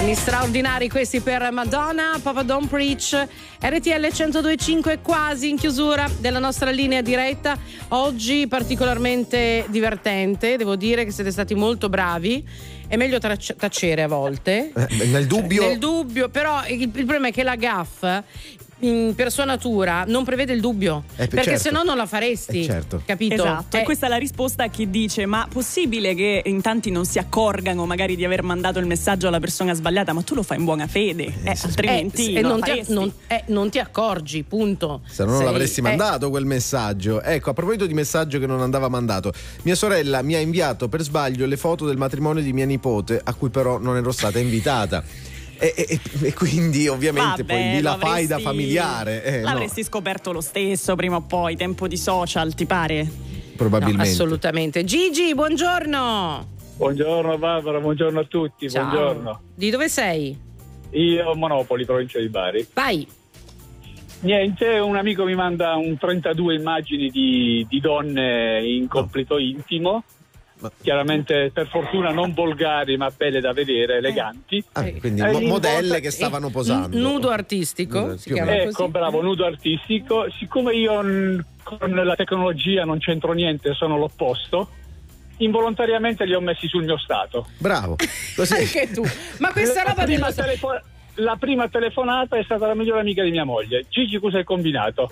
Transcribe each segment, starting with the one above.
Brani straordinari questi per Madonna, Papa Don't Preach. RTL 102.5 quasi in chiusura della nostra linea diretta. Oggi particolarmente divertente, devo dire che siete stati molto bravi. È meglio tacere a volte. Nel dubbio, però il problema è che la gaffe per sua natura non prevede il dubbio, perché certo. se no non la faresti, certo. capito? Esatto, e questa è la risposta a chi dice: ma possibile che in tanti non si accorgano magari di aver mandato il messaggio alla persona sbagliata, ma tu lo fai in buona fede, altrimenti non ti accorgi, punto. Se non l'avresti mandato quel messaggio. Ecco, a proposito di messaggio che non andava mandato, mia sorella mi ha inviato per sbaglio le foto del matrimonio di mia nipote, a cui però non ero stata invitata. E quindi ovviamente poi lì la faida familiare l'avresti scoperto lo stesso prima o poi, tempo di social, ti pare? Probabilmente. No, assolutamente. Gigi, buongiorno. Buongiorno Barbara, buongiorno a tutti. Ciao. Buongiorno. Di dove sei? Io Monopoli, provincia di Bari. Vai. Niente, un amico mi manda un 32 immagini di donne in completo intimo. Chiaramente per fortuna non volgari ma belle da vedere, eleganti, quindi modelle che stavano posando. Nudo artistico si chiama così. Ecco, bravo, nudo artistico. Siccome io con la tecnologia non c'entro niente, sono l'opposto, involontariamente li ho messi sul mio stato. Bravo. Così. Anche tu. Ma questa roba la prima telefonata è stata la migliore amica di mia moglie. Gigi, cosa hai combinato?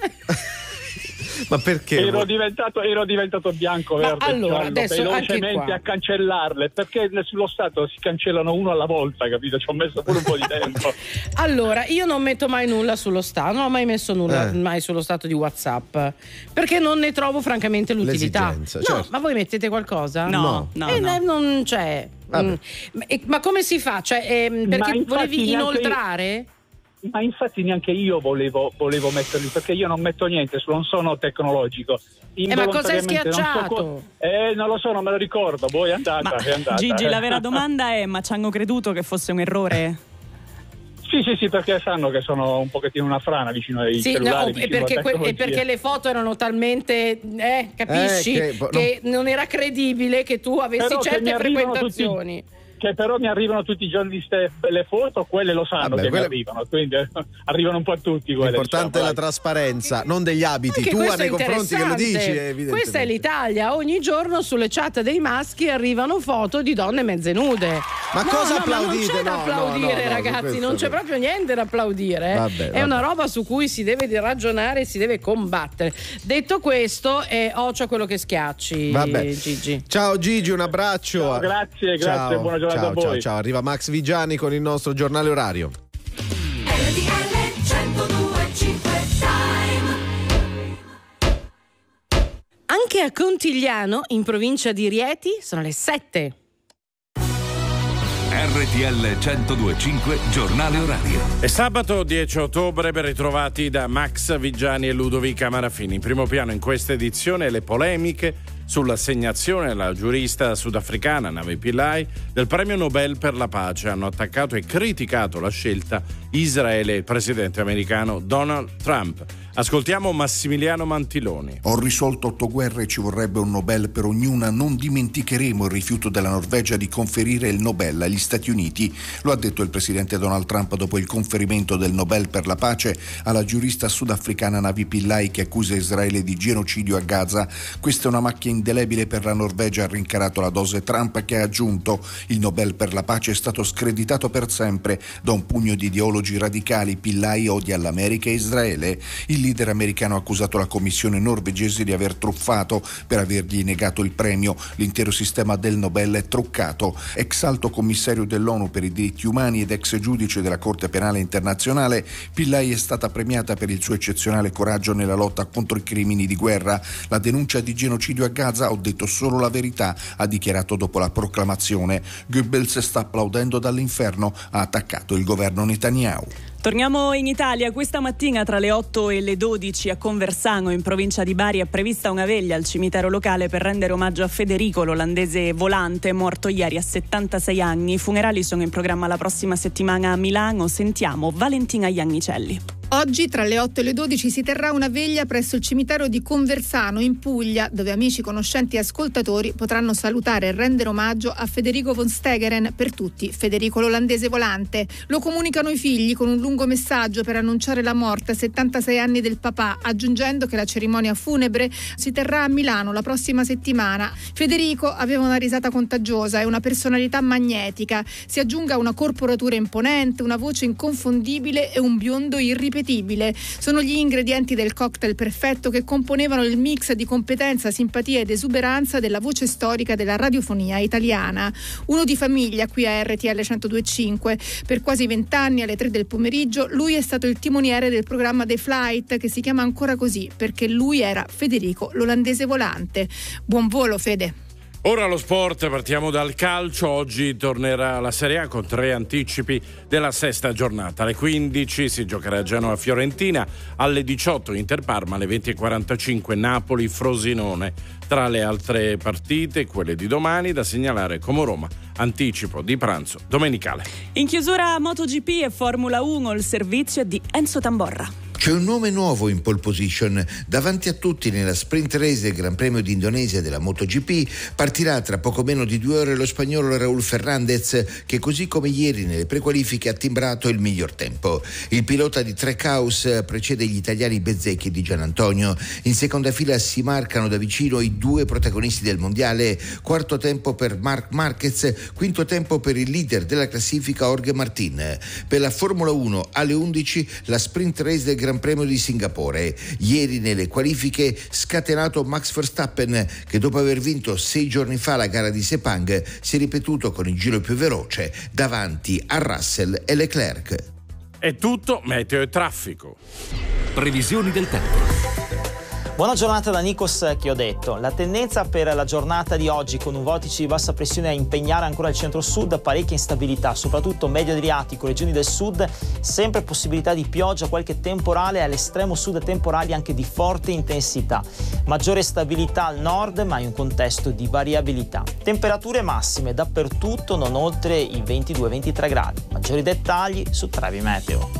Ma perché? Ero diventato bianco, verde, giallo, velocemente a cancellarle, perché sullo stato si cancellano uno alla volta, capito? Ci ho messo pure un po' di tempo. Allora, io non metto mai nulla sullo stato, non ho mai messo nulla mai sullo stato di WhatsApp, perché non ne trovo francamente l'utilità. Certo. Ma voi mettete qualcosa? No. Non c'è. Ma come si fa? Cioè, perché volevi inoltrare? Ma infatti neanche io volevo metterli, perché io non metto niente, non sono tecnologico. Ma cosa hai schiacciato? Non lo so, non me lo ricordo. Voi è andata. Gigi, la vera domanda è: ma ci hanno creduto che fosse un errore? Sì, perché sanno che sono un pochettino una frana vicino ai cellulari. E perché le foto erano talmente capisci che non era credibile che tu avessi certe frequentazioni. Che però mi arrivano tutti i giorni queste belle foto, quelle lo sanno mi arrivano, quindi arrivano un po' a tutti quelle. L'importante è la trasparenza, non degli abiti tua nei confronti che lo dici, evidentemente. Questa è l'Italia, ogni giorno sulle chat dei maschi arrivano foto di donne mezze nude. Ma cosa applaudite? Non c'è da applaudire, ragazzi, non c'è proprio niente da applaudire. Vabbè. Una roba su cui si deve ragionare, si deve combattere. Detto questo, occhio a quello che schiacci. Gigi. Ciao Gigi, un abbraccio. Ciao, grazie, buona giornata. Ciao, arriva Max Vigiani con il nostro giornale orario. Anche a Contigliano, in provincia di Rieti, sono le 7. RTL 102.5 giornale orario. È sabato 10 ottobre, ben ritrovati da Max Vigiani e Ludovica Marafini. In primo piano in questa edizione le polemiche sull'assegnazione alla giurista sudafricana Navi Pillay del premio Nobel per la pace. Hanno attaccato e criticato la scelta Israele e il presidente americano Donald Trump. Ascoltiamo Massimiliano Mantiloni. Ho risolto 8 guerre e ci vorrebbe un Nobel per ognuna. Non dimenticheremo il rifiuto della Norvegia di conferire il Nobel agli Stati Uniti. Lo ha detto il presidente Donald Trump dopo il conferimento del Nobel per la pace alla giurista sudafricana Navi Pillay, che accusa Israele di genocidio a Gaza. Questa è una macchia indelebile per la Norvegia, ha rincarato la dose Trump, che ha aggiunto: il Nobel per la pace è stato screditato per sempre da un pugno di ideologi radicali. Pillay odia l'America e Israele. Il leader americano ha accusato la commissione norvegese di aver truffato per avergli negato il premio. L'intero sistema del Nobel è truccato. Ex alto commissario dell'ONU per i diritti umani ed ex giudice della Corte Penale Internazionale, Pillay è stata premiata per il suo eccezionale coraggio nella lotta contro i crimini di guerra. La denuncia di genocidio a Gaza: ho detto solo la verità, ha dichiarato dopo la proclamazione. Goebbels sta applaudendo dall'inferno, ha attaccato il governo Netanyahu. Torniamo in Italia. Questa mattina tra le 8 e le 12 a Conversano, in provincia di Bari, è prevista una veglia al cimitero locale per rendere omaggio a Federico, l'olandese volante, morto ieri a 76 anni. I funerali sono in programma la prossima settimana a Milano. Sentiamo Valentina Iannicelli. Oggi tra le 8 e le 12 si terrà una veglia presso il cimitero di Conversano in Puglia, dove amici, conoscenti e ascoltatori potranno salutare e rendere omaggio a Federico von Stegeren, per tutti Federico l'olandese volante. Lo comunicano i figli con un lungo messaggio per annunciare la morte a 76 anni del papà, aggiungendo che la cerimonia funebre si terrà a Milano la prossima settimana. Federico aveva una risata contagiosa e una personalità magnetica. Si aggiunga una corporatura imponente, una voce inconfondibile e un biondo irripetibile. Sono gli ingredienti del cocktail perfetto che componevano il mix di competenza, simpatia ed esuberanza della voce storica della radiofonia italiana. Uno di famiglia qui a RTL 102.5. Per quasi 20 anni alle 3 del pomeriggio lui è stato il timoniere del programma The Flight, che si chiama ancora così perché lui era Federico l'olandese volante. Buon volo, Fede. Ora lo sport, partiamo dal calcio. Oggi tornerà la Serie A con 3 anticipi della sesta giornata. Alle 15 si giocherà a Genoa-Fiorentina, alle 18 Inter-Parma, alle 20:45 Napoli-Frosinone. Tra le altre partite, quelle di domani, da segnalare Como-Roma, anticipo di pranzo domenicale. In chiusura MotoGP e Formula 1, il servizio è di Enzo Tamborra. C'è un nome nuovo in pole position. Davanti a tutti nella sprint race del Gran Premio d'Indonesia della MotoGP partirà tra poco meno di 2 ore lo spagnolo Raúl Fernández, che così come ieri nelle prequalifiche ha timbrato il miglior tempo. Il pilota di Trackhouse precede gli italiani Bezzecchi e Di Gianantonio. In seconda fila si marcano da vicino i 2 protagonisti del mondiale. Quarto tempo per Marc Marquez, quinto tempo per il leader della classifica Jorge Martin. Per la Formula 1 alle 11 la sprint race del Gran Premio di Singapore. Ieri nelle qualifiche scatenato Max Verstappen, che dopo aver vinto 6 giorni fa la gara di Sepang si è ripetuto con il giro più veloce davanti a Russell e Leclerc. È tutto, meteo e traffico. Previsioni del tempo. Buona giornata da Nikos Chiodetto. La tendenza per la giornata di oggi, con un vortice di bassa pressione a impegnare ancora il centro-sud, parecchia instabilità, soprattutto medio Adriatico, regioni del sud, sempre possibilità di pioggia, qualche temporale, all'estremo sud temporali anche di forte intensità. Maggiore stabilità al nord, ma in un contesto di variabilità. Temperature massime dappertutto non oltre i 22-23 gradi. Maggiori dettagli su Trevi Meteo.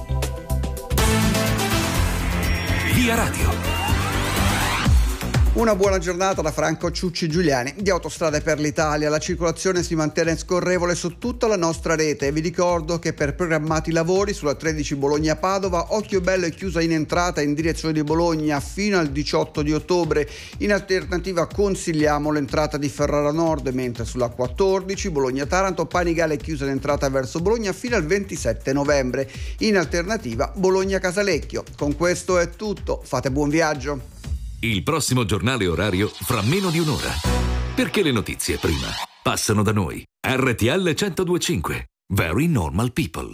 Via Radio. Una buona giornata da Franco Ciucci Giuliani di Autostrade per l'Italia. La circolazione si mantiene scorrevole su tutta la nostra rete. Vi ricordo che per programmati lavori sulla 13 Bologna-Padova, Occhiobello è chiusa in entrata in direzione di Bologna fino al 18 di ottobre. In alternativa consigliamo l'entrata di Ferrara Nord, mentre sulla 14 Bologna-Taranto, Panigale è chiusa in entrata verso Bologna fino al 27 novembre. In alternativa Bologna-Casalecchio. Con questo è tutto. Fate buon viaggio. Il prossimo giornale orario fra meno di un'ora. Perché le notizie prima passano da noi. RTL 102.5. Very Normal People.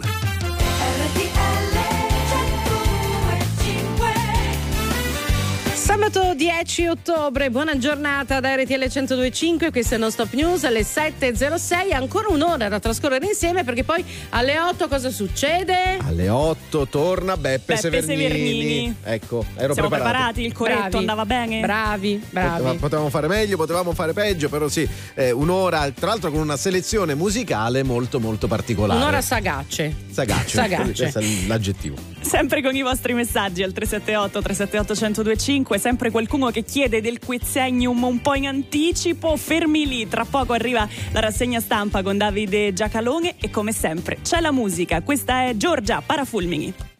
Sabato 10 ottobre, buona giornata da RTL 102.5, questo è Non Stop News, alle 7.06, ancora un'ora da trascorrere insieme, perché poi alle 8 cosa succede? Alle 8 torna Beppe Severnini. Ecco, Siamo preparati, il corretto andava bene? Bravi. Potevamo fare meglio, potevamo fare peggio, però sì, un'ora, tra l'altro con una selezione musicale molto molto particolare. Un'ora sagace. Questo è l'aggettivo. Sempre con i vostri messaggi al 378-378-1025, sempre qualcuno che chiede del Quizenium un po' in anticipo. Fermi lì, tra poco arriva la rassegna stampa con Davide Giacalone e come sempre c'è la musica. Questa è Giorgia Parafulmini.